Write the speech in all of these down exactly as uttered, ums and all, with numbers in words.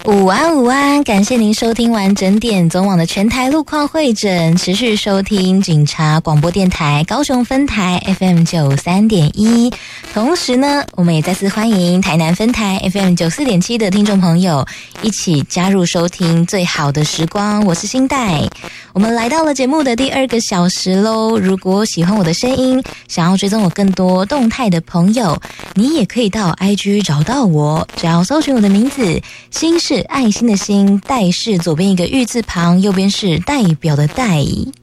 午安午安，感谢您收听完整点总网的全台路况会诊，持续收听警察广播电台高雄分台 F M 九三点一，同时呢，我们也再次欢迎台南分台 F M 九四点七的听众朋友一起加入收听最好的时光。我是新代，我们来到了节目的第二个小时喽。如果喜欢我的声音，想要追踪我更多动态的朋友，你也可以到 I G 找到我，只要搜寻我的名字，心是爱心的心，代是左边一个玉字旁，右边是代表的代。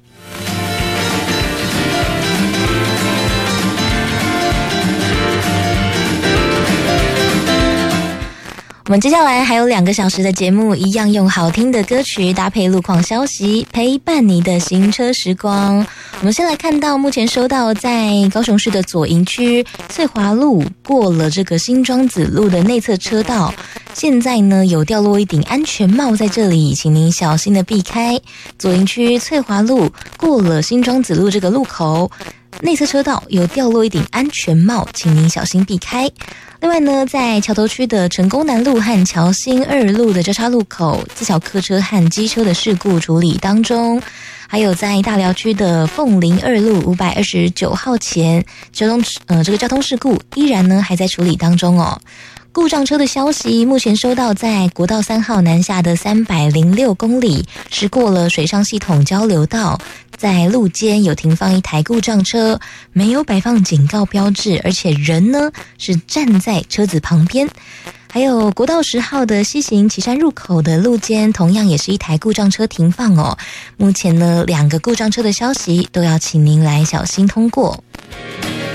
我们接下来还有两个小时的节目，一样用好听的歌曲搭配路况消息，陪伴你的行车时光。我们先来看到目前收到在高雄市的左营区翠华路过了这个新庄子路的内侧车道，现在呢有掉落一顶安全帽在这里，请您小心的避开。左营区翠华路过了新庄子路这个路口，内侧车道有掉落一顶安全帽，请您小心避开。另外呢，在桥头区的成功南路和桥新二路的交叉路口，自小客车和机车的事故处理当中。还有在大寮区的凤林二路五百二十九号前，交通呃这个交通事故依然呢还在处理当中哦。故障车的消息目前收到，在国道三号南下的三百零六公里，驶过了水上系统交流道，在路肩有停放一台故障车，没有摆放警告标志，而且人呢是站在车子旁边。还有国道十号的西行旗山入口的路肩，同样也是一台故障车停放哦。目前呢，两个故障车的消息都要请您来小心通过。